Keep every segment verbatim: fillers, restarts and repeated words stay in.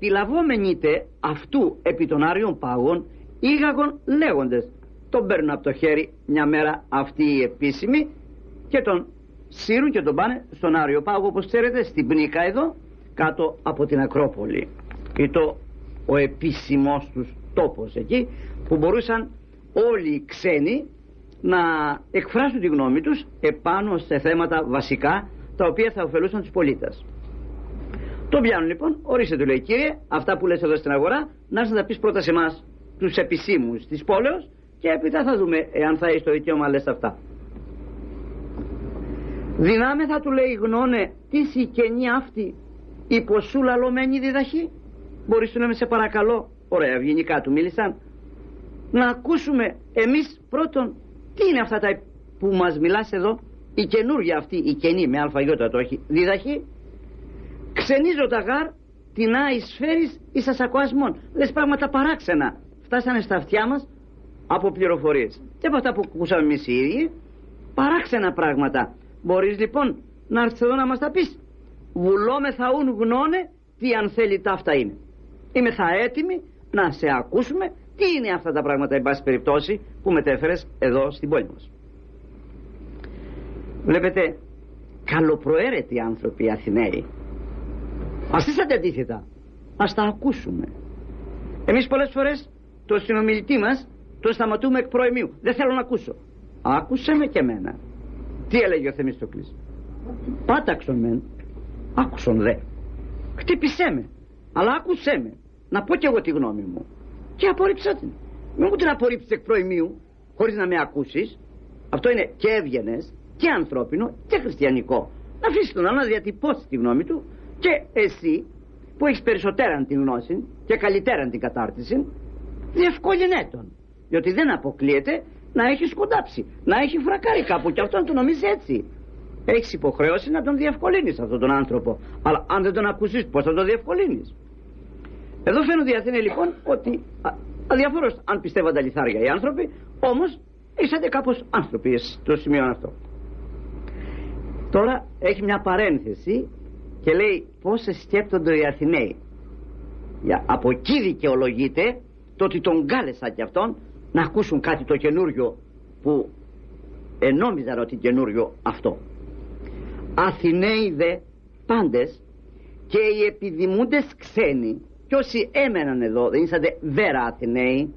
επιλαβόμενοι αυτού επί των Άριων Πάγων ήγαγον λέγοντες. Τον παίρνουν από το χέρι μια μέρα αυτοί οι επίσημοι και τον σύρουν και τον πάνε στον Άριο Πάγο, όπως ξέρετε, στην Πνίκα εδώ κάτω από την Ακρόπολη. Και το ο επίσημος τους τόπος εκεί που μπορούσαν όλοι οι ξένοι να εκφράσουν τη γνώμη τους επάνω σε θέματα βασικά τα οποία θα ωφελούσαν τους πολίτες. Τον πιάνουν λοιπόν, ορίστε του λέει, κύριε, αυτά που λες εδώ στην αγορά να έρθεις να τα πεις πρώτα σε εμάς τους επισήμους της πόλεως και έπειτα θα δούμε εάν θα έχεις το δικαίωμα λες αυτά. Δυνάμεθα του λέει γνώνε τι σηκενή αυτή η ποσού λαλωμένη διδαχή. Μπορείς του λέμε σε παρακαλώ, ωραία ευγενικά του μίλησαν, να ακούσουμε εμείς πρώτον τι είναι αυτά τα που μας μιλάς εδώ, η καινούργια αυτή, η καινή με αλφαγιώτα το έχει διδαχή. Ξενίζω τα γάρ την άης φέρεις εις ασακοασμών. Λες πράγματα παράξενα φτάσανε στα αυτιά μας από πληροφορίες και από αυτά που ακούσαμε εμείς οι ίδιοι, παράξενα πράγματα. Μπορείς λοιπόν να έρθεις εδώ να μας τα πεις. Βουλόμεθα ουν γνώνε τι αν θέλει τα αυτά είναι. Είμαι θα έτοιμοι να σε ακούσουμε τι είναι αυτά τα πράγματα εν πάση περιπτώσει που μετέφερες εδώ στην πόλη μας. Βλέπετε, καλοπροαίρετοι άνθρωποι Αθηναίοι. Ας είσαστε αντίθετα, ας τα ακούσουμε. Εμείς πολλές φορές το συνομιλητή μας το σταματούμε εκ προημίου. Δεν θέλω να ακούσω. Άκουσε με και εμένα. Τι έλεγε ο Θεμιστοκλής? Πάταξον μεν, άκουσον δε. Χτύπησέ με, αλλά άκουσέ με. Να πω κι εγώ τη γνώμη μου. Και απορρίψα την. Μην μου την απορρίψεις εκ προημίου, χωρίς να με ακούσεις. Αυτό είναι και έβγαινες και ανθρώπινο και χριστιανικό. Να αφήσεις τον άλλο να διατυπώσει τη γνώμη του και εσύ που έχεις περισσότεραν την γνώση και καλύτεραν την κατάρτιση, διευκόλυνε τον. Διότι δεν αποκλείεται να έχει σκοντάψει, να έχει φρακάρει κάπου και αυτό να το νομίζει έτσι. Έχεις υποχρέωση να τον διευκολύνεις αυτόν τον άνθρωπο. Αλλά αν δεν τον ακούσεις, πώς θα τον διευκολύνεις? Εδώ φαίνονται οι Αθήνες λοιπόν ότι αδιαφορώς αν πιστεύαν τα λιθάρια οι άνθρωποι, όμως είσατε κάπως άνθρωποι στο σημείο αυτό. Τώρα έχει μια παρένθεση και λέει πώς σκέπτονται οι Αθηναίοι. Από εκεί δικαιολογείται το ότι τον κάλεσα κι αυτόν να ακούσουν κάτι το καινούριο που ενόμιζαν ότι καινούριο αυτό. Αθηναίοι δε πάντες και οι επιδημούντες ξένοι και όσοι έμεναν εδώ, δεν ήσατε βέρα Αθηναίοι,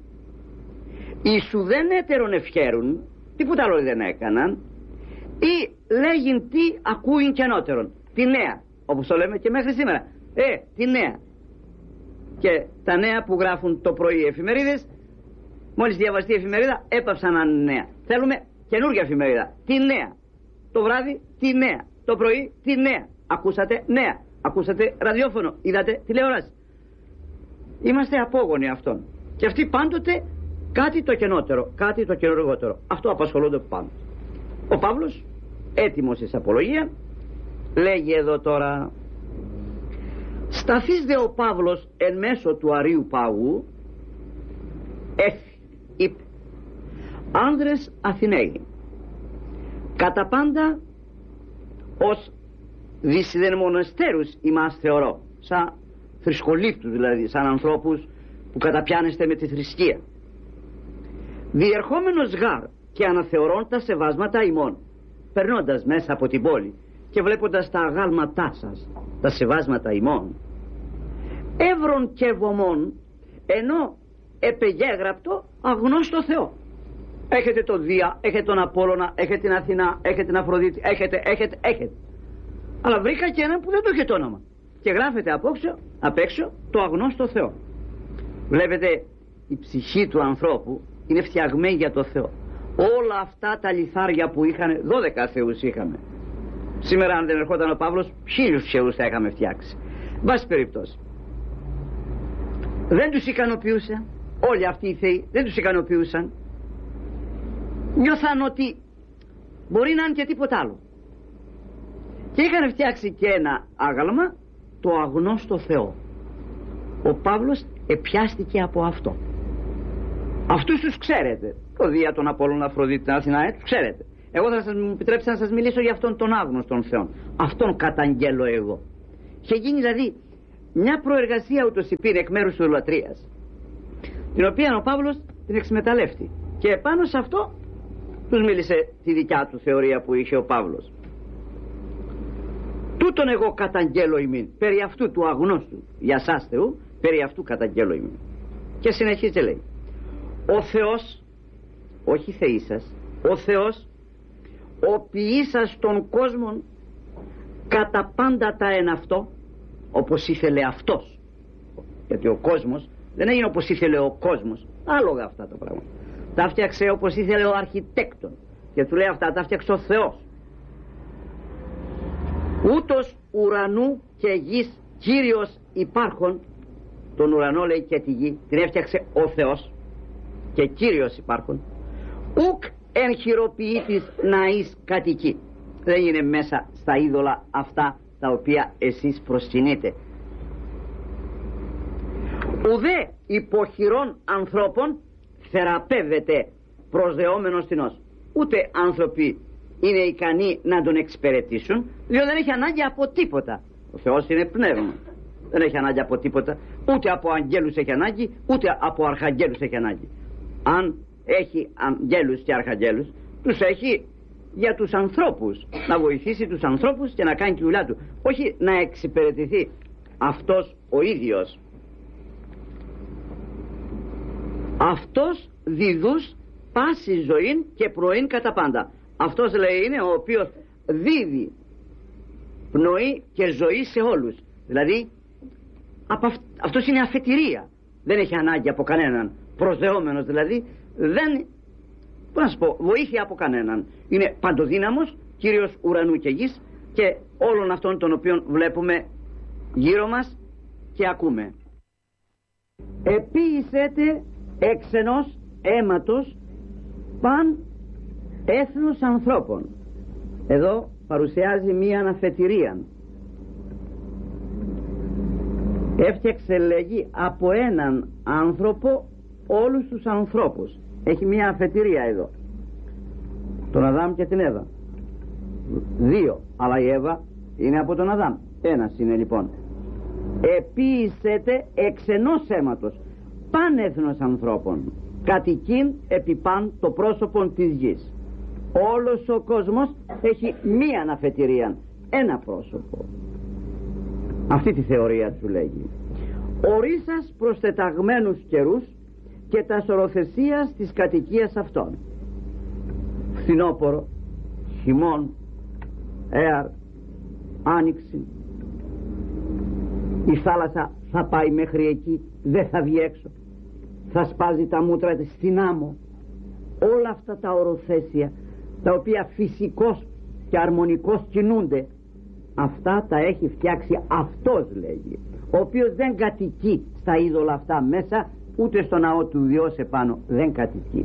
ίσου δεν έτερον ευχέρουν, τίποτα άλλο δεν έκαναν, ή λέγειν τι ακούειν καινότερον, τη νέα, όπως το λέμε και μέχρι σήμερα. Ε, τη νέα. Και τα νέα που γράφουν το πρωί οι εφημερίδες, μόλις διαβαστεί η εφημερίδα, έπαψαν να είναι νέα. Θέλουμε καινούργια εφημερίδα. Τι νέα. Το βράδυ, τι νέα. Το πρωί, τι νέα. Ακούσατε νέα. Ακούσατε ραδιόφωνο. Είδατε τηλεόραση. Είμαστε απόγονοι αυτών. Και αυτοί πάντοτε κάτι το καινότερο, κάτι το καινούργότερο. Αυτό απασχολούνται πάνω. Ο Παύλος, έτοιμος εις απολογία, λέγει εδώ τώρα: σταθείς δε ο Παύλος εν μέσω του Αρίου Πάγου, έφη, είπε, άνδρες Αθηναίοι, κατά πάντα ως δυσιδενμοναστέρους ημάς θεωρώ, σαν θρησκολήπτους δηλαδή, σαν ανθρώπους που καταπιάνεστε με τη θρησκεία, διερχόμενος γάρ και αναθεωρών τα σεβάσματα ημών, περνώντας μέσα από την πόλη και βλέποντας τα αγάλματά σας, τα σεβάσματα ημών, εύρων και βωμών, ενώ επεγέγραπτο αγνώστο Θεό. Έχετε τον Δία, έχετε τον Απόλλωνα, έχετε την Αθηνά, έχετε την Αφροδίτη, έχετε, έχετε, έχετε. Αλλά βρήκα και έναν που δεν το είχε το όνομα. Και γράφεται απόξω, απ' έξω το αγνώστο Θεό. Βλέπετε, η ψυχή του ανθρώπου είναι φτιαγμένη για το Θεό. Όλα αυτά τα λιθάρια που είχαν, δώδεκα θεούς είχαμε. Σήμερα αν δεν ερχόταν ο Παύλος, χίλιους θεούς θα είχαμε φτιάξει. Βάση περιπτώσει. Δεν τους ικανοποιούσε. Όλοι αυτοί οι θεοί δεν τους ικανοποιούσαν. Νιώθαν ότι μπορεί να είναι και τίποτα άλλο. Και είχαν φτιάξει και ένα άγαλμα, το αγνώστο Θεό. Ο Παύλος επιάστηκε από αυτό. Αυτούς τους ξέρετε. Το Δία, τον Απόλλωνα, Αφροδίτη, την Αθηνά, ε, τους ξέρετε. Εγώ θα σας μου επιτρέψετε να σας μιλήσω για αυτόν τον άγνωστον Θεό. Αυτόν καταγγέλλω εγώ. Είχε γίνει δηλαδή μια προεργασία ούτως υπήρε εκ μέρους του λατρείας, την οποία ο Παύλος την εξμεταλλεύτηκε, και πάνω σε αυτό τους μίλησε τη δικιά του θεωρία που είχε ο Παύλος. Τούτον εγώ καταγγέλω ημίν, περί αυτού του αγνώστου για σας Θεού, περί αυτού καταγγέλω ημίν. Και συνεχίζει και λέει, ο Θεός, όχι θεοί σας, ο Θεός ο ποιήσας των κόσμων κατά πάντα τα εν αυτό, όπως ήθελε αυτός, γιατί ο κόσμος δεν έγινε όπως ήθελε ο κόσμος, άλογα αυτά τα πράγματα, τα φτιάξε όπως ήθελε ο αρχιτέκτον, και του λέει αυτά τα φτιάξε ο Θεός. Ούτως ουρανού και γης Κύριος υπάρχον, τον ουρανό λέει και τη γη την έφτιαξε ο Θεός και Κύριος υπάρχον, ουκ εν χειροποιήτης να εις κατοικεί, δεν είναι μέσα στα είδωλα αυτά τα οποία εσείς προσκυνείτε. Ουδέ υποχειρών ανθρώπων θεραπεύεται προσδεόμενος τεινός, ούτε άνθρωποι είναι ικανοί να τον εξυπηρετήσουν, διότι δεν έχει ανάγκη από τίποτα. Ο Θεός είναι πνεύμα, δεν έχει ανάγκη από τίποτα, ούτε από αγγέλους έχει ανάγκη, ούτε από αρχαγγέλους έχει ανάγκη. Αν έχει αγγέλους και αρχαγγέλους, τους έχει για τους ανθρώπους, να βοηθήσει τους ανθρώπους και να κάνει τη δουλειά του, όχι να εξυπηρετηθεί αυτός ο ίδιος. Αυτός διδούς πάση ζωήν και πνοήν κατά πάντα. Αυτός λέει είναι ο οποίος δίδει πνοή και ζωή σε όλους. Δηλαδή αυ... αυτός είναι αφετηρία, δεν έχει ανάγκη από κανέναν, προσδεόμενος δηλαδή, δεν, πώς να σου πω, βοήθεια από κανέναν. Είναι παντοδύναμος, Κύριος ουρανού και γης και όλων αυτών των οποίων βλέπουμε γύρω μας και ακούμε. Επίησέτε εξ ενός αίματος παν έθνος ανθρώπων. Εδώ παρουσιάζει μία αναφετηρία. Έφτιαξε, λέγει, από έναν άνθρωπο όλους τους ανθρώπους. Έχει μία αφετηρία εδώ, τον Αδάμ και την Εύα. Δύο, αλλά η Εύα είναι από τον Αδάμ. Ένας είναι λοιπόν. Επίησέτε εξ ενός αίματος παν έθνος ανθρώπων, κατοικήν επί παν το πρόσωπον της γης. Όλος ο κόσμος έχει μία αναφετηρία, ένα πρόσωπο. Αυτή τη θεωρία του λέγει. Ορίσας προστεταγμένους καιρούς και τα σωροθεσίας της κατοικίας αυτών. Φθινόπορο, χειμών, έαρ, άνοιξη. Η θάλασσα θα πάει μέχρι εκεί, δεν θα βγει έξω, θα σπάζει τα μούτρα της στην άμμο. Όλα αυτά τα οροθέσια, τα οποία φυσικώς και αρμονικώς κινούνται, αυτά τα έχει φτιάξει αυτός, λέγει, ο οποίος δεν κατοικεί στα είδωλα αυτά μέσα, ούτε στο ναό του Διός επάνω δεν κατοικεί.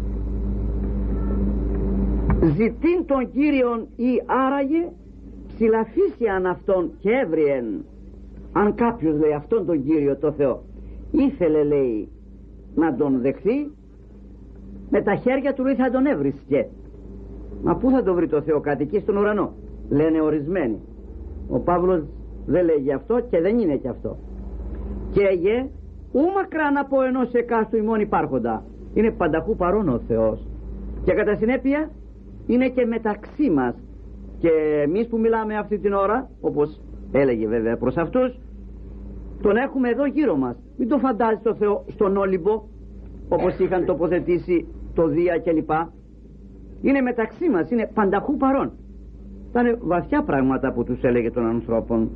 Ζητήν τον Κύριον ή άραγε ψηλαφίσιαν αυτόν και έβριεν. Αν κάποιος, λέει, αυτόν τον Κύριο το Θεό ήθελε, λέει, να τον δεχθεί, με τα χέρια του, λέει, θα τον έβρισκε. Μα πού θα τον βρει το Θεό? Κατοικεί στον ουρανό, λένε ορισμένοι. Ο Παύλος δεν λέγει αυτό και δεν είναι και αυτό. Και έγε ου μακράν από ενός εκάστου ημών υπάρχοντα. Είναι πανταχού παρόν ο Θεός και κατά συνέπεια είναι και μεταξύ μας. Και εμείς που μιλάμε αυτή την ώρα, όπως έλεγε βέβαια προς αυτούς, τον έχουμε εδώ γύρω μας. Μην το φαντάζεις το Θεό στον Όλυμπο, όπως είχαν τοποθετήσει το Δία κλπ. Είναι μεταξύ μας, είναι πανταχού παρόν. Ήταν βαθιά πράγματα που τους έλεγε των ανθρώπων.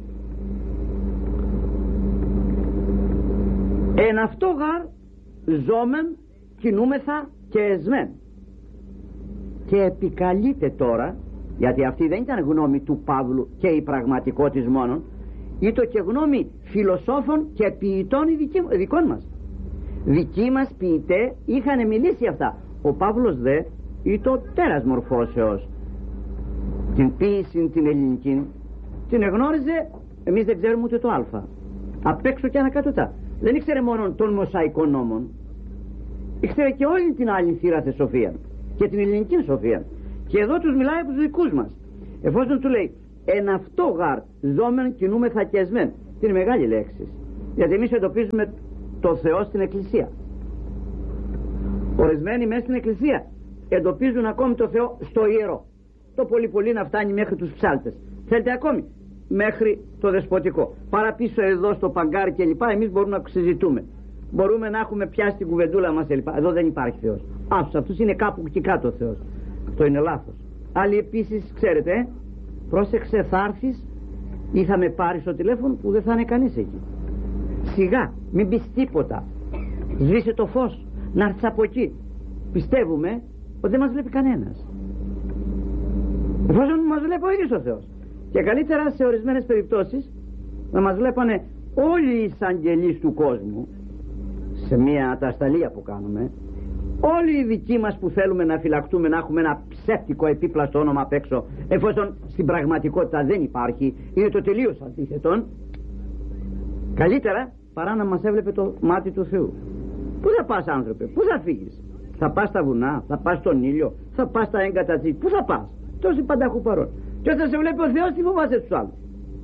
Εν αυτό γαρ ζώμεν κινούμεθα και εσμέν. Και επικαλείται τώρα, γιατί αυτή δεν ήταν γνώμη του Παύλου και η πραγματικότης μόνον, ήταν και γνώμη φιλοσόφων και ποιητών δικών μας. Δικοί μας ποιητέ είχαν μιλήσει αυτά. Ο Παύλος δε ήταν τέρας μορφώσεως. Την ποίηση την ελληνική την εγνώριζε, εμείς δεν ξέρουμε ούτε το α. Απ' έξω και ανακατωτά. Δεν ήξερε μόνο των μοσαϊκών νόμων, ήξερε και όλη την άλλη θύραθε σοφία και την ελληνική σοφία. Και εδώ τους μιλάει από τους δικούς μας. Εφόσον του λέει εν αυτό γαρ ζώμεν κινούμεθα και εσμέν, είναι μεγάλη λέξη, γιατί εμείς εντοπίζουμε το Θεό στην Εκκλησία. Ορισμένοι μέσα στην Εκκλησία εντοπίζουν ακόμη το Θεό στο ιερό. Το πολύ πολύ να φτάνει μέχρι τους ψάλτες. Θέλετε ακόμη μέχρι το δεσποτικό. Παρά πίσω εδώ στο παγκάρι και λοιπά, εμείς μπορούμε να συζητούμε. Μπορούμε να έχουμε πιάσει την κουβεντούλα μας και λοιπά. Εδώ δεν υπάρχει Θεός. Άσους, αυτούς είναι κάπου εκεί κάτω ο Θεός. Αυτό είναι λάθος. Άλλοι επίσης, ξέρετε, ε, πρόσεξε, θα έρθεις ή θα με πάρεις στο τηλέφωνο που δεν θα είναι κανείς εκεί. Σιγά, μην πεις τίποτα. Σβήσε το φως, να έρθεις από εκεί. Πιστεύουμε ότι δεν μας βλέπει κανένας. Εφόσον μας βλέπει ο ίδιος ο Θεός. Και καλύτερα σε ορισμένες περιπτώσεις να μας βλέπανε όλοι οι εισαγγελείς του κόσμου, σε μια ατασταλία που κάνουμε, όλοι οι δικοί μας που θέλουμε να φυλακτούμε, να έχουμε ένα ψεύτικο επίπλαστο όνομα απ' έξω, εφόσον στην πραγματικότητα δεν υπάρχει, είναι το τελείως αντίθετον, καλύτερα παρά να μας έβλεπε το μάτι του Θεού. Πού θα πας, άνθρωπε, πού θα φύγεις? Θα πας στα βουνά, θα πας στον ήλιο, θα πας στα έγκατα τζι, πού θα πας? Τόσοι πανταχού παρόν. Και όταν σε βλέπει ο Θεός, τι φοβάσαι τους άλλους?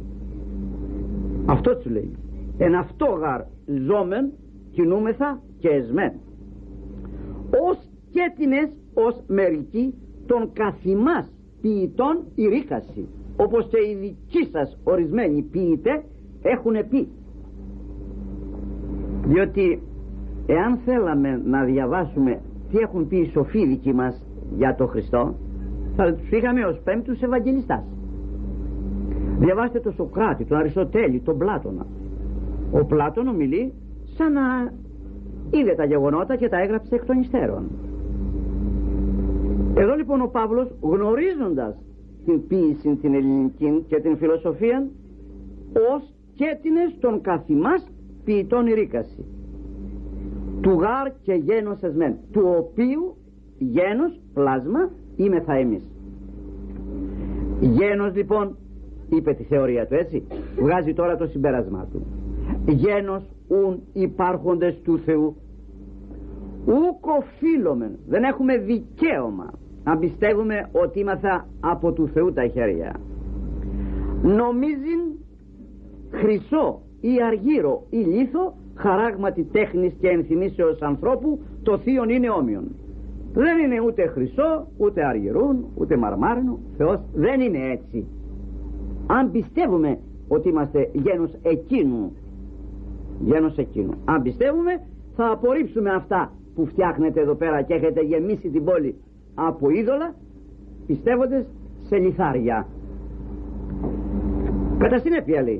Αυτό του λέει. Εν αυτό γαρ ζώμεν κινούμεθα και εσμέν. Ως κέτινες ως μερικοί των καθημάς ποιητών η ρίκαση, όπως και οι δικοί σας ορισμένοι ποιητέ έχουν πει. Διότι εάν θέλαμε να διαβάσουμε τι έχουν πει οι σοφοί δικοί μας για τον Χριστό, θα τους είχαμε ως πέμπτους Ευαγγελιστάς. Διαβάστε τον Σοκράτη, τον Αριστοτέλη, τον Πλάτωνα. Ο Πλάτωνο μιλεί σαν να είδε τα γεγονότα και τα έγραψε εκ των υστέρων. Εδώ λοιπόν ο Παύλος, γνωρίζοντας την ποίηση την ελληνική και την φιλοσοφία, ως κέτινες των καθημάς ποιητών η ρίκαση, του γάρ και γένος εσμέν, του οποίου γένος, πλάσμα, είμεθα εμείς. Γένος λοιπόν, είπε τη θεωρία του, έτσι, βγάζει τώρα το συμπέρασμά του. Γένος ουν υπάρχοντες του Θεού, ουκ οφείλομεν, δεν έχουμε δικαίωμα να πιστεύουμε ότι είμαθα από του Θεού τα χέρια. Νομίζειν χρυσό ή αργύρο ή λίθο, χαράγματι τέχνης και ενθυμίσεως ανθρώπου, το θείον είναι όμοιον. Δεν είναι ούτε χρυσό, ούτε αργυρούν, ούτε μαρμάρινο. Θεός δεν είναι έτσι. Αν πιστεύουμε ότι είμαστε γένος εκείνου, γένος εκείνου, αν πιστεύουμε, θα απορρίψουμε αυτά που φτιάχνετε εδώ πέρα και έχετε γεμίσει την πόλη από είδωλα, πιστεύοντες σε λιθάρια. Κατά συνέπεια λέει,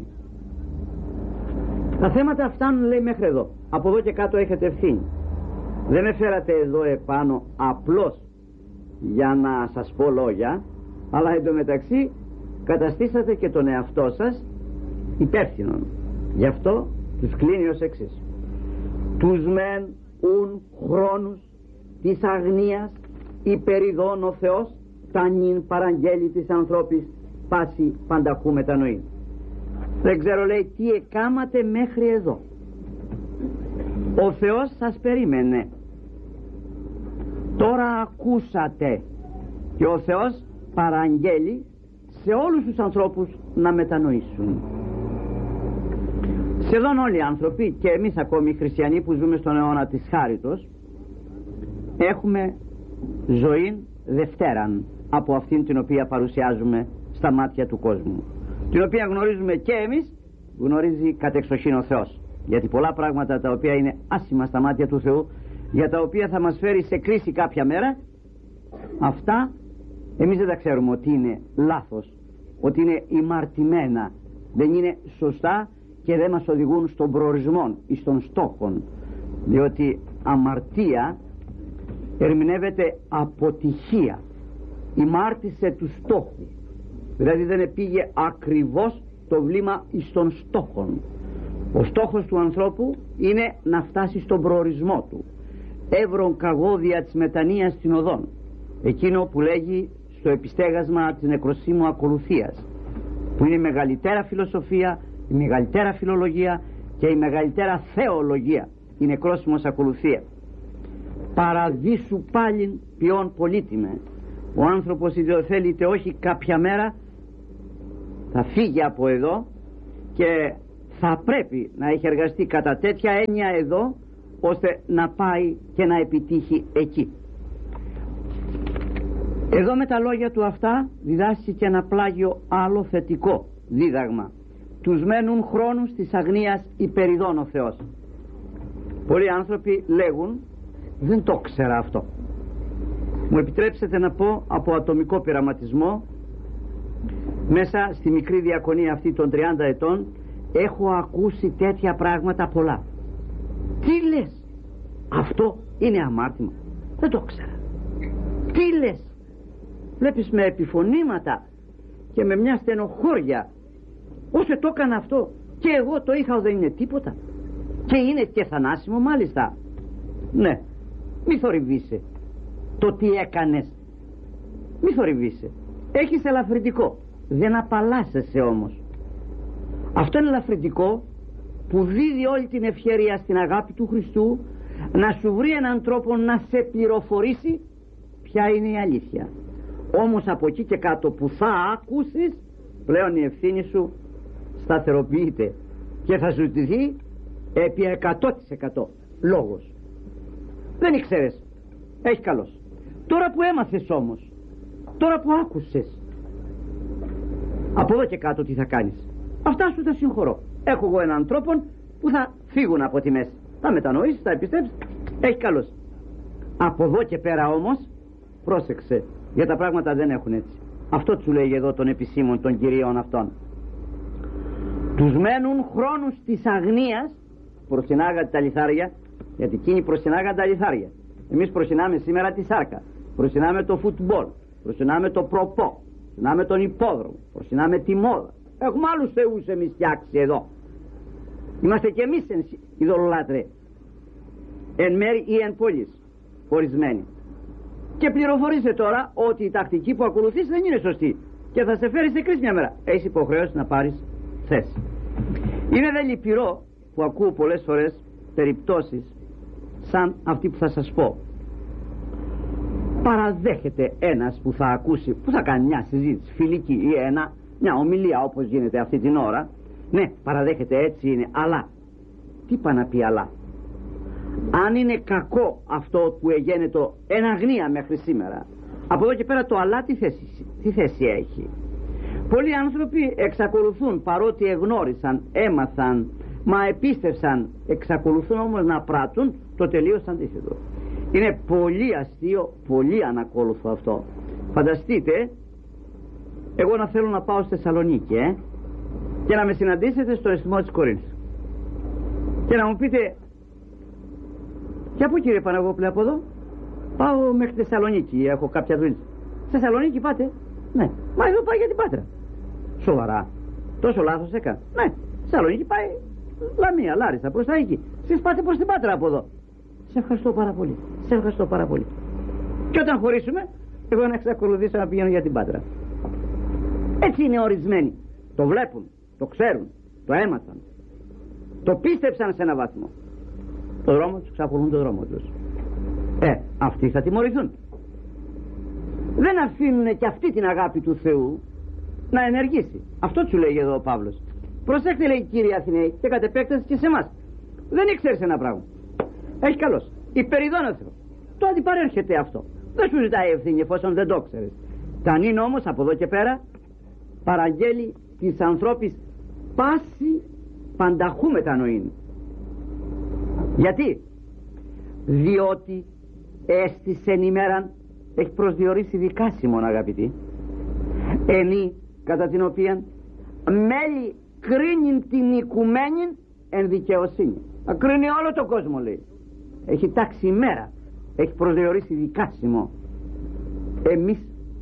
τα θέματα φτάνουν, λέει, μέχρι εδώ. Από εδώ και κάτω έχετε ευθύνη. Δεν με φέρατε εδώ επάνω απλώς για να σας πω λόγια, αλλά εντωμεταξύ καταστήσατε και τον εαυτό σας υπεύθυνον. Γι' αυτό τους κλείνει ως εξής. Τους μεν ουν χρόνους της αγνίας υπεριδών ο Θεός τα νυν παραγγέλει της ανθρώπης πάση πανταχού μετανοεί. Δεν ξέρω, λέει, τι εκάματε μέχρι εδώ. Ο Θεός σας περίμενε. Τώρα ακούσατε και ο Θεός παραγγέλει σε όλους τους ανθρώπους να μετανοήσουν. Σχεδόν όλοι οι άνθρωποι, και εμείς ακόμη οι χριστιανοί που ζούμε στον αιώνα της χάριτος, έχουμε ζωή δευτέραν από αυτήν την οποία παρουσιάζουμε στα μάτια του κόσμου, την οποία γνωρίζουμε και εμείς, γνωρίζει κατεξοχήν ο Θεός. Γιατί πολλά πράγματα τα οποία είναι άσχημα στα μάτια του Θεού, για τα οποία θα μας φέρει σε κρίση κάποια μέρα, αυτά εμείς δεν τα ξέρουμε ότι είναι λάθος, ότι είναι ημαρτημένα, δεν είναι σωστά και δεν μας οδηγούν στον προορισμό ή στον στόχο, διότι αμαρτία ερμηνεύεται αποτυχία, ημάρτησε του στόχου, δηλαδή δεν πήγε ακριβώς το βλήμα εις τον στόχο. Ο στόχος του ανθρώπου είναι να φτάσει στον προορισμό του, εύρον καγώδια της μετανοίας στην οδόν, εκείνο που λέγει στο επιστέγασμα της νεκροσύμου ακολουθίας, που είναι η μεγαλύτερα φιλοσοφία, η μεγαλύτερα φιλολογία και η μεγαλύτερα θεολογία, η νεκρόσιμος ακολουθία. Παραδείσου πάλιν ποιον πολύτιμε. Ο άνθρωπος είτε θέλει είτε όχι κάποια μέρα θα φύγει από εδώ και θα πρέπει να έχει εργαστεί κατά τέτοια έννοια εδώ, ώστε να πάει και να επιτύχει εκεί. Εδώ με τα λόγια του αυτά διδάσκει και ένα πλάγιο άλλο θετικό δίδαγμα. Τους μένουν χρόνους της αγνίας υπεριδών ο Θεός. Πολλοί άνθρωποι λέγουν, δεν το ξέρα αυτό. Μου επιτρέψετε να πω από ατομικό πειραματισμό, μέσα στη μικρή διακονία αυτή των τριάντα ετών έχω ακούσει τέτοια πράγματα πολλά. Τι λες, αυτό είναι αμάρτημα? Δεν το ξέρα. Τι λες? Βλέπεις με επιφωνήματα και με μια στενοχώρια, όσο το έκανα αυτό και εγώ το είχα, δεν είναι τίποτα και είναι και θανάσιμο μάλιστα. Ναι, μη θορυβείσαι το τι έκανες, μη θορυβείσαι. Έχεις ελαφρυντικό, δεν απαλλάσσεσαι όμως. Αυτό είναι ελαφρυντικό που δίδει όλη την ευχέρεια στην αγάπη του Χριστού να σου βρει έναν τρόπο να σε πληροφορήσει ποια είναι η αλήθεια. Όμως από εκεί και κάτω που θα ακούσεις, πλέον η ευθύνη σου σταθεροποιείται και θα σου τηθεί επί εκατό τοις εκατό λόγος. Δεν ήξερες, έχει καλώς. Τώρα που έμαθες όμως, τώρα που άκουσες, από εδώ και κάτω τι θα κάνεις? Αυτά σου τα συγχωρώ. Έχω εγώ έναν τρόπο που θα φύγουν από τη μέση. Θα μετανοήσεις, θα επιστρέψεις, έχει καλώς. Από εδώ και πέρα όμως πρόσεξε, για τα πράγματα δεν έχουν έτσι. Αυτό του λέει εδώ των επισήμων των κυρίων αυτών. Τους μένουν χρόνους της αγνίας. Προσυνάγα τα λιθάρια, γιατί εκείνοι προσυνάγαν τα λιθάρια. Εμείς προσυνάμε σήμερα τη σάρκα, προσυνάμε το φουτμπολ, προσυνάμε το προπό, προσυνάμε τον υπόδρομο, προσυνάμε τη μόδα. Έχουμε άλλους θεούς εμείς φτιάξει εδώ. Είμαστε και εμείς ειδωλολάτρε, εν μέρη ή εν πόλης, ορισμένοι. Και πληροφορείσαι τώρα ότι η τακτική που ακολουθείς δεν είναι σωστή και θα σε φέρει σε κρίση μια μέρα. Έχεις υποχρέωση να πάρεις θέση. Είναι δε λυπηρό που ακούω πολλές φορές περιπτώσεις σαν αυτή που θα σας πω. Παραδέχεται ένας που θα ακούσει, που θα κάνει μια συζήτηση φιλική ή ένα, μια ομιλία όπως γίνεται αυτή την ώρα. Ναι, παραδέχεται, έτσι είναι, αλλά τι πάει να πει αλλά? Αν είναι κακό αυτό που εγένετο εν αγνία μέχρι σήμερα, από εδώ και πέρα το αλλά τι θέση, τι θέση έχει? Πολλοί άνθρωποι εξακολουθούν, παρότι εγνώρισαν, έμαθαν, μα επίστευσαν, εξακολουθούν όμως να πράττουν το τελείως αντίθετο. Είναι πολύ αστείο, πολύ ανακόλουθο αυτό. Φανταστείτε εγώ να θέλω να πάω στη Θεσσαλονίκη ε, και να με συναντήσετε στο αισθημό της Κορίνθου και να μου πείτε, και από κύριε Παναγόπουλε, από εδώ πάω μέχρι τη Θεσσαλονίκη, έχω κάποια δουλειά. Στη Θεσσαλονίκη πάτε? Ναι. Μα εδώ πάει για την Πάτρα. Σοβαρά? Τόσο λάθος έκανα? Ναι. Στη Θεσσαλονίκη πάει Λαμία, Λάρισα, προς τα εκεί. Εσείς πάτε προς την Πάτρα από εδώ. Σε ευχαριστώ πάρα πολύ. Σε ευχαριστώ πάρα πολύ. Και όταν χωρίσουμε, εγώ να εξακολουθήσω να πηγαίνω για την Πάτρα. Έτσι είναι ορισμένοι. Το βλέπουν, το ξέρουν, το έμαθαν, το πίστεψαν σε ένα βαθμό. Το δρόμο τους, ξαπολούν το δρόμο τους. Ε, αυτοί θα τιμωρηθούν. Δεν αφήνουν και αυτή την αγάπη του Θεού να ενεργήσει. Αυτό του λέει εδώ ο Παύλος. Προσέξτε, λέει, κύριε Αθηναίοι, και κατ' επέκταση και σε εμάς. Δεν ήξερες ένα πράγμα. Έχει καλώς. Υπεριδών ο Θεός. Το αντιπαρέρχεται αυτό. Δεν σου ζητάει ευθύνη εφόσον δεν το ξέρεις. Τανήν όμως από εδώ και πέρα παραγγέλει της ανθρώπης πάση πανταχού μετανοήν. Γιατί? Διότι έστησεν ημέραν, έχει προσδιορίσει δικάσιμον, αγαπητοί, ενή κατά την οποία μέλη κρίνειν την οικουμένην εν δικαιοσύνη. Ακρίνει όλο το κόσμο, λέει. Έχει τάξει ημέρα, έχει προσδιορίσει δικάσιμο. Εμείς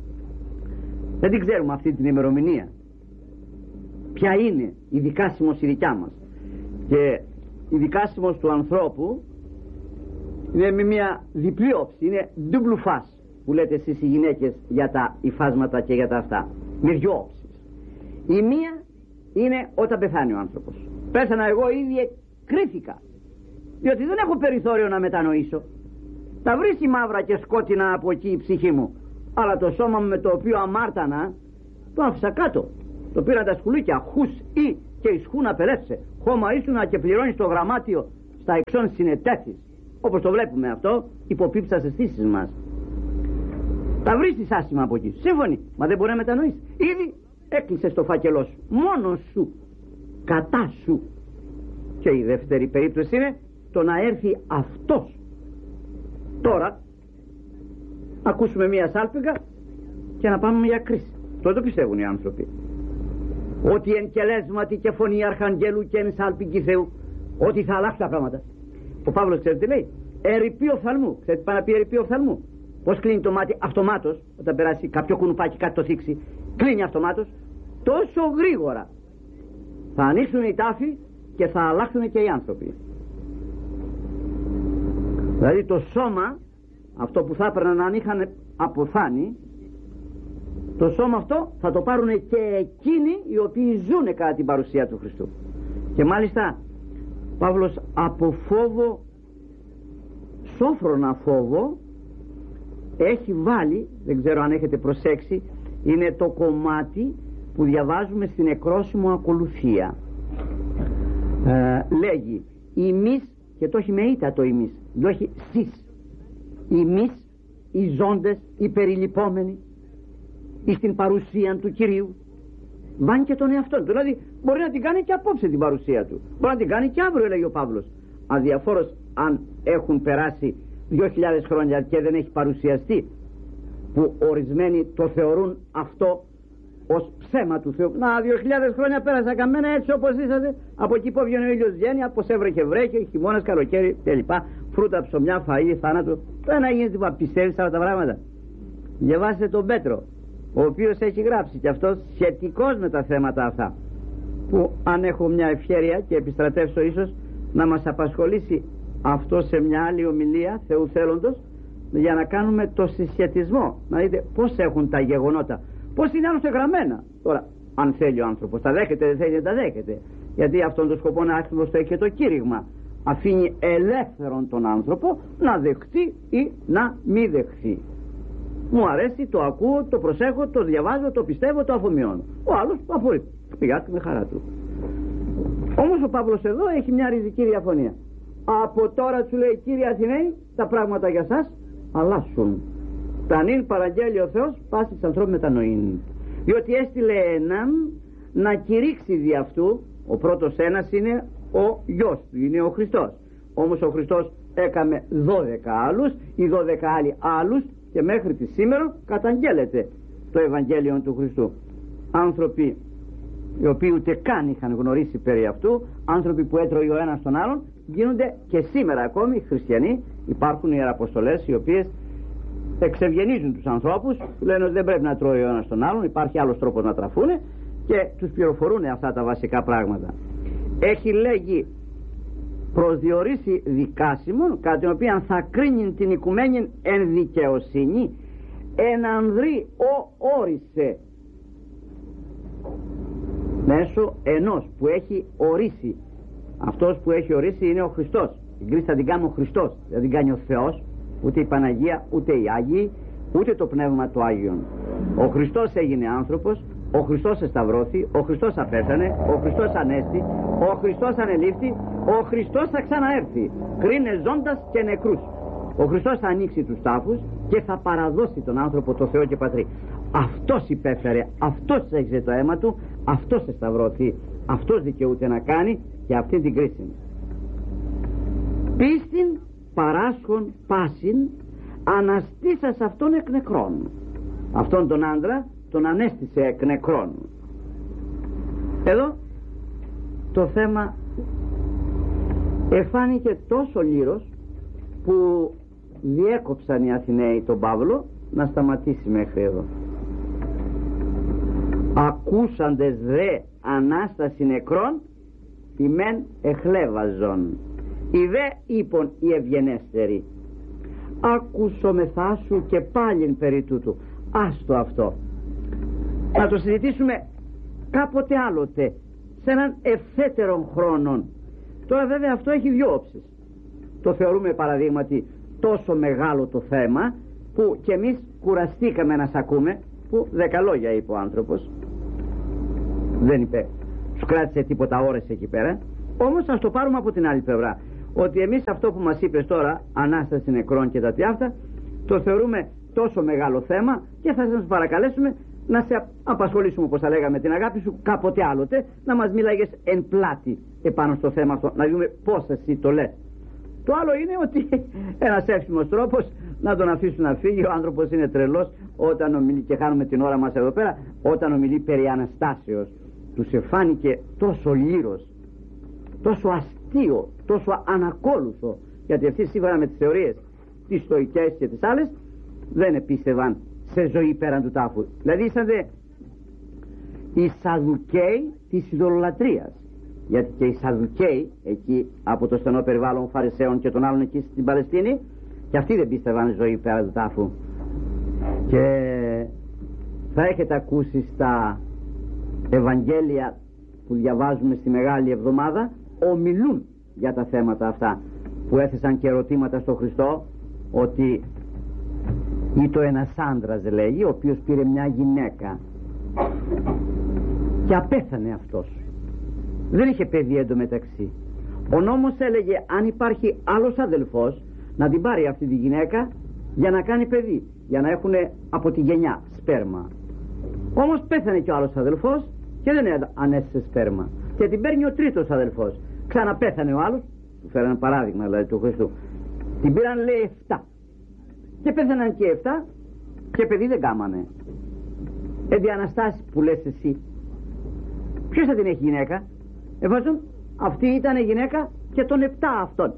δεν την ξέρουμε αυτή την ημερομηνία, ποια είναι η δικάσιμος η δικιά μας. Και η δικάσιμος του ανθρώπου είναι με μια διπλή όψη, είναι double face που λέτε εσείς οι γυναίκες για τα υφάσματα και για τα αυτά, με δυο όψεις. Η μία είναι όταν πεθάνει ο άνθρωπος. Πέθανα εγώ ήδη, κρίθηκα, διότι δεν έχω περιθώριο να μετανοήσω. Τα βρίσκει μαύρα και σκότεινα από εκεί η ψυχή μου, αλλά το σώμα μου με το οποίο αμάρτανα το άφησα κάτω. Το πήραν τα σκουλίκια, χους ή, και ισχούν απελεύσε. Χώμα ήσουνα και πληρώνεις το γραμμάτιο στα εξών συνετέθης. Όπως το βλέπουμε αυτό, υποπίψα στις αισθήσεις μας. Τα βρίσκεις άσχημα από εκεί. Σύμφωνοι, μα δεν μπορεί να μετανοείς. Ήδη έκλεισες το φάκελό σου. Μόνος σου. Κατά σου. Και η δεύτερη περίπτωση είναι το να έρθει αυτός. Τώρα, ακούσουμε μία σάλπιγγα και να πάμε για κρίση. Το το πιστεύουν οι άνθρωποι. Ότι εν κελέσματι και φωνή αρχαγγέλου και εν σάλπιγγι Θεού, ότι θα αλλάξουν τα πράγματα. Ο Παύλος ξέρετε τι λέει? Ερειπή οφθαλμού. Ξέρετε τι πάει να πει ερειπή οφθαλμού? Πώς κλείνει το μάτι αυτομάτως, όταν περάσει κάποιο κουνουπάκι, κάτι το θίξει, κλείνει αυτομάτως. Τόσο γρήγορα θα ανοίξουν οι τάφοι και θα αλλάξουν και οι άνθρωποι. Δηλαδή το σώμα, αυτό που θα έπαιρναν αν είχαν αποθάνει, το σώμα αυτό θα το πάρουν και εκείνοι οι οποίοι ζουν κατά την παρουσία του Χριστού. Και μάλιστα Παύλος από φόβο, σόφρονα φόβο, έχει βάλει, δεν ξέρω αν έχετε προσέξει, είναι το κομμάτι που διαβάζουμε στην εκρόσιμο ακολουθία. Ε, λέγει ημείς, και το έχει με ήττα το ημείς, το έχει σεις. Ημείς, οι ζώντες, οι περιλυπόμενοι εις την παρουσία του Κυρίου. Βάνει και τον εαυτό του. Δηλαδή μπορεί να την κάνει και απόψε την παρουσία του. Μπορεί να την κάνει και αύριο, λέγει ο Παύλος. Αδιαφόρος αν έχουν περάσει δύο χιλιάδες χρόνια και δεν έχει παρουσιαστεί, που ορισμένοι το θεωρούν αυτό ως ψέμα του Θεού. Να, δύο χιλιάδες χρόνια πέρασα καμένα έτσι όπως είσατε. Από εκεί που έβγαινε ο ήλιος βγαίνει, από έβρεχε βρέχε, χειμώνας, καλοκαίρι κλπ. Φρούτα, ψωμιά, φαΐ, θάνατο. Δεν έγινε τίποτα. Πιστεύεις αυτά τα πράγματα? Διαβάστε τον Πέτρο, ο οποίος έχει γράψει και αυτός σχετικός με τα θέματα αυτά, που αν έχω μια ευχέρεια και επιστρατεύσω ίσως να μας απασχολήσει αυτό σε μια άλλη ομιλία Θεού θέλοντος, για να κάνουμε το συσχετισμό, να δείτε πως έχουν τα γεγονότα, πως είναι άλλωστε γραμμένα. Τώρα αν θέλει ο άνθρωπος τα δέχεται, δεν θέλει δεν τα δέχεται, γιατί αυτόν τον σκοπό να άξιμος το έχει και το κήρυγμα. Αφήνει ελεύθερον τον άνθρωπο να δεχτεί ή να μη δεχτεί. Μου αρέσει, το ακούω, το προσέχω, το διαβάζω, το πιστεύω, το αφομοιώνω. Ο άλλος το απορρίπτει. Πηγάται με χαρά του. Όμως ο Παύλος εδώ έχει μια ριζική διαφωνία. Από τώρα του λέει, κύριε Αθηναίοι, τα πράγματα για σας αλλάσουν. Τα νυν παραγγέλει ο Θεός πάση της ανθρώπου μετανοήν. Διότι έστειλε έναν να κηρύξει δι' αυτού. Ο πρώτος ένας είναι ο γιος του, είναι ο Χριστός. Όμως ο Χριστός έκαμε δώδεκα άλλους, οι δώδεκα άλλοι άλλους, και μέχρι τη σήμερα καταγγέλλεται το Ευαγγέλιο του Χριστού. Άνθρωποι οι οποίοι ούτε καν είχαν γνωρίσει περί αυτού, άνθρωποι που έτρωγε ο ένας τον άλλον, γίνονται και σήμερα ακόμη χριστιανοί. Υπάρχουν ιεραποστολές οι οποίες εξευγενίζουν τους ανθρώπους, λένε ότι δεν πρέπει να τρώει ο ένας τον άλλον, υπάρχει άλλος τρόπος να τραφούν, και τους πληροφορούν αυτά τα βασικά πράγματα. Έχει λέγει προσδιορίσει δικάσιμον, κατά την οποία θα κρίνει την οικουμένη εν δικαιοσύνη, εν ανδρή ο όρισε, μέσω ενός που έχει ορίσει. Αυτός που έχει ορίσει είναι ο Χριστός. Την κρίση θα την κάνει ο Χριστός, δεν την κάνει ο Θεός, ούτε η Παναγία, ούτε οι Άγιοι, ούτε το Πνεύμα του Άγιον. Ο Χριστός έγινε άνθρωπος, ο Χριστός εσταυρώθη, ο Χριστός απέθανε, ο Χριστός ανέστη, ο Χριστός ανελήφθη, ο Χριστός θα ξαναέρθει, κρίνε ζώντας και νεκρούς. Ο Χριστός θα ανοίξει τους τάφους και θα παραδώσει τον άνθρωπο το Θεό και Πατρί. Αυτός υπέφερε, αυτός έγιζε το αίμα του, αυτός εσταυρώθη, αυτός δικαιούται να κάνει και αυτή την κρίση. Πίστην παράσχον πάσιν αναστήσας αυτόν εκ νεκρών. Αυτόν τον άντρα τον ανέστησε εκ νεκρών. Εδώ το θέμα εφάνηκε τόσο λύρος που διέκοψαν οι Αθηναίοι τον Παύλο να σταματήσει μέχρι εδώ. Ακούσαντες δε Ανάσταση νεκρών ημέν εχλέβαζον, οι δε είπον οι ευγενέστεροι, άκουσομεθά σου και πάλιν περί τούτου. Άστο αυτό, να το συζητήσουμε κάποτε άλλοτε, σε έναν ευθέτερον χρόνο. Τώρα βέβαια αυτό έχει δυο όψεις. Το θεωρούμε παραδείγματι τόσο μεγάλο το θέμα που κι εμείς κουραστήκαμε να σ' ακούμε, που δέκα λόγια είπε ο άνθρωπος, δεν είπε σου κράτησε τίποτα ώρες εκεί πέρα. Όμως ας το πάρουμε από την άλλη πλευρά, ότι εμείς αυτό που μας είπες τώρα, Ανάσταση νεκρών και τα τι αυτά, το θεωρούμε τόσο μεγάλο θέμα και θα σας παρακαλέσουμε να σε απασχολήσουμε, όπως θα λέγαμε, την αγάπη σου κάποτε άλλοτε, να μας μίλαγες εν πλάτη επάνω στο θέμα αυτό, να δούμε πώς εσύ το λες. Το άλλο είναι ότι ένας εύσημος τρόπος να τον αφήσουν να φύγει. Ο άνθρωπος είναι τρελός όταν ομιλεί, και χάνουμε την ώρα μας εδώ πέρα, όταν ομιλεί περί Αναστάσεως. Τους εφάνηκε τόσο λύρος, τόσο αστείο, τόσο ανακόλουθο, γιατί αυτοί σύμφωνα με τις θεωρίες τις στοικές και τις άλλες δεν επίστευαν σε ζωή πέραν του τάφου. Δηλαδή ήσαν οι Σαδουκαίοι της ειδωλολατρίας, γιατί και οι Σαδουκαίοι εκεί από το στενό περιβάλλον Φαρισαίων και των άλλων εκεί στην Παλαιστίνη, και αυτοί δεν πίστευαν ζωή πέραν του τάφου. Και θα έχετε ακούσει στα Ευαγγέλια που διαβάζουμε στη Μεγάλη Εβδομάδα, ομιλούν για τα θέματα αυτά, που έθεσαν και ερωτήματα στο Χριστό, ότι ήτο ένας άντρας, λέγει, ο οποίος πήρε μια γυναίκα και απέθανε αυτός, δεν είχε παιδί εντωμεταξύ. Ο νόμος έλεγε αν υπάρχει άλλος αδελφός να την πάρει αυτή τη γυναίκα για να κάνει παιδί, για να έχουν από τη γενιά σπέρμα. Όμως πέθανε και ο άλλος αδελφός και δεν ανέστησε σπέρμα, και την παίρνει ο τρίτος αδελφός. Ξαναπέθανε ο άλλος, του φέρανε παράδειγμα δηλαδή του Χριστού, την πήραν, λέει, εφτά και πέθαναν και εφτά και παιδί δεν κάμανε. Εντι Αναστάση που λες εσύ, ποιος θα την έχει γυναίκα, εφόσον αυτή ήταν η γυναίκα και των επτά αυτών.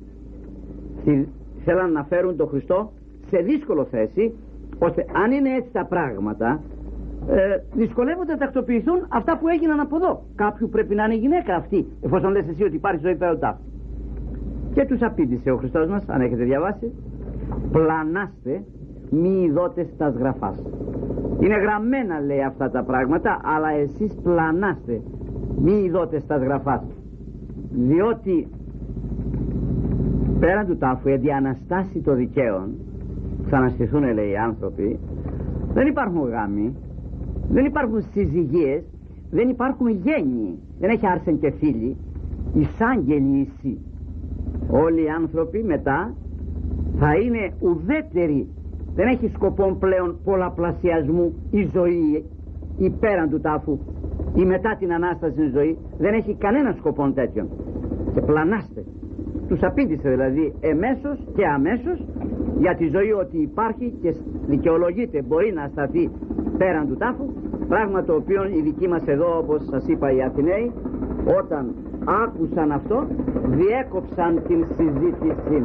Θέλαν να φέρουν τον Χριστό σε δύσκολο θέση, ώστε αν είναι έτσι τα πράγματα, ε, δυσκολεύονται να τακτοποιηθούν αυτά που έγιναν από εδώ. Κάποιου πρέπει να είναι γυναίκα αυτή, εφόσον λες εσύ ότι υπάρχει ζωή πέρα τάφου. Και τους απήντησε ο Χριστός μας, αν έχετε διαβάσει, πλανάστε μη ειδότες τας γραφάς. Είναι γραμμένα, λέει, αυτά τα πράγματα, αλλά εσείς πλανάστε μη ειδότες τας γραφάς, διότι πέραν του τάφου, εντι Αναστάση των δικαίων, θα αναστηθούν, λέει, οι άνθρωποι, δεν υπάρχουν γάμοι, δεν υπάρχουν συζυγίες, δεν υπάρχουν γέννοι, δεν έχει άρσεν και φίλοι, εισάγγελοι εσύ. Όλοι οι άνθρωποι μετά θα είναι ουδέτεροι, δεν έχει σκοπό πλέον πολλαπλασιασμού η ζωή, η πέραν του τάφου, η μετά την Ανάσταση ζωή, δεν έχει κανένα σκοπό τέτοιον. Και πλανάστε. Τους απήντησε δηλαδή εμέσως και αμέσως για τη ζωή, ότι υπάρχει και δικαιολογείται, μπορεί να σταθεί πέραν του τάφου, πράγμα το οποίο οι δικοί μας εδώ, όπως σας είπα, οι Αθηναίοι, όταν άκουσαν αυτό διέκοψαν την συζήτηση,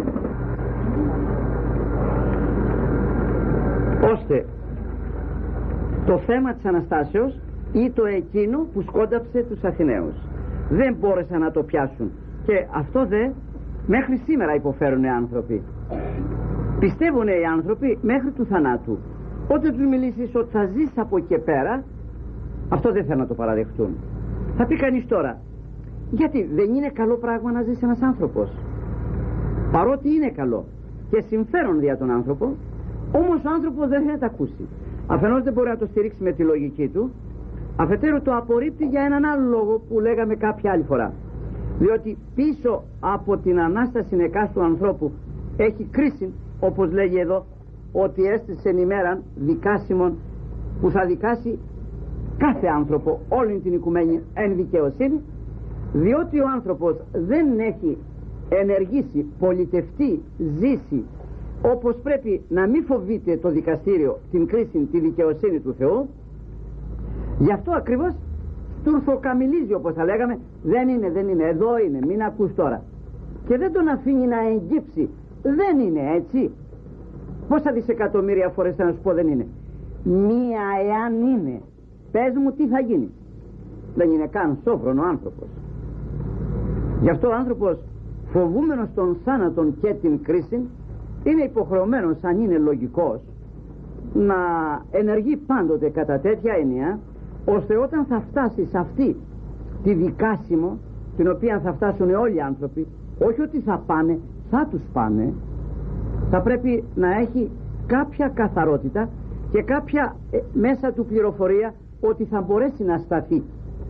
ώστε το θέμα της Αναστάσεως ή το εκείνο που σκόνταψε τους Αθηναίους δεν μπόρεσαν να το πιάσουν, και αυτό δε μέχρι σήμερα υποφέρουν οι άνθρωποι. Πιστεύουν οι άνθρωποι μέχρι του θανάτου. Όταν τους μιλήσεις ότι θα ζεις από εκεί πέρα, αυτό δεν θέλουν να το παραδεχτούν. Θα πει κανείς τώρα, γιατί δεν είναι καλό πράγμα να ζεις ένας άνθρωπος? Παρότι είναι καλό και συμφέρον δια τον άνθρωπο, όμως ο άνθρωπος δεν θέλει να τα ακούσει. Αφενός δεν μπορεί να το στηρίξει με τη λογική του, αφετέρου το απορρίπτει για έναν άλλο λόγο που λέγαμε κάποια άλλη φορά. Διότι πίσω από την Ανάσταση εκάστου ανθρώπου έχει κρίση, όπως λέγει εδώ, ότι έστησε ημέραν δικάσιμον, που θα δικάσει κάθε άνθρωπο, όλη την οικουμένη εν δικαιοσύνη, διότι ο άνθρωπος δεν έχει ενεργήσει, πολιτευτεί, ζήσει όπως πρέπει, να μην φοβείται το δικαστήριο, την κρίση, τη δικαιοσύνη του Θεού. Γι' αυτό ακριβώς τουρθοκαμιλίζει, όπως θα λέγαμε, δεν είναι, δεν είναι, εδώ είναι, μην ακούς τώρα, και δεν τον αφήνει να εγγύψει. Δεν είναι έτσι. Πόσα δισεκατομμύρια φορές θα να σου πω δεν είναι? Μία εάν είναι, πες μου τι θα γίνει. Δεν είναι καν σόφρον ο άνθρωπος. Γι' αυτό ο άνθρωπος, φοβούμενος των θάνατων και την κρίση, είναι υποχρεωμένος, αν είναι λογικός, να ενεργεί πάντοτε κατά τέτοια έννοια, ώστε όταν θα φτάσει σε αυτή τη δικάσιμο, την οποία θα φτάσουν όλοι οι άνθρωποι, όχι ότι θα πάνε, θα τους πάνε, θα πρέπει να έχει κάποια καθαρότητα και κάποια ε, μέσα του πληροφορία ότι θα μπορέσει να σταθεί.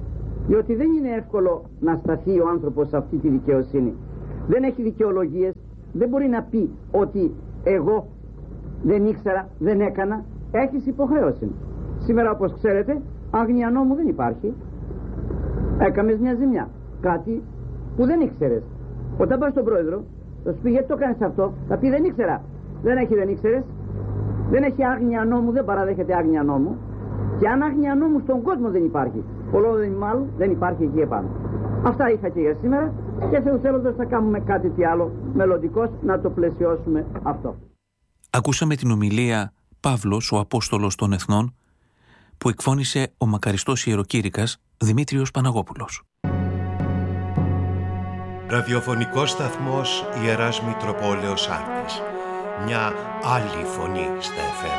Διότι δεν είναι εύκολο να σταθεί ο άνθρωπος σε αυτή τη δικαιοσύνη. Δεν έχει δικαιολογίες, δεν μπορεί να πει ότι εγώ δεν ήξερα, δεν έκανα. Έχεις υποχρέωση. Σήμερα, όπως ξέρετε, άγνοια νόμου δεν υπάρχει. Έκαμες μια ζημιά, κάτι που δεν ήξερες. Όταν πας στον πρόεδρο, θα σου πει γιατί το κάνεις αυτό, θα πει δεν ήξερα. Δεν έχει δεν ήξερες, δεν έχει άγνοια νόμου, δεν παραδέχεται άγνοια νόμου. Και αν άγνοια νόμου στον κόσμο δεν υπάρχει, πολλό δεν μάλλον δεν υπάρχει εκεί επάνω. Αυτά είχα και για σήμερα και σε ουσέλοντος θα κάνουμε κάτι τι άλλο μελλοντικώς να το πλαισιώσουμε αυτό. Ακούσαμε την ομιλία Παύλος, ο Απόστολος των Εθνών, που εκφώνησε ο μακαριστός ιεροκήρυκας Δημήτριος Παναγόπουλος. Ραδιοφωνικός σταθμός Ιεράς Μητροπόλεως Άρτης. Μια άλλη φωνή στα εφ εμ.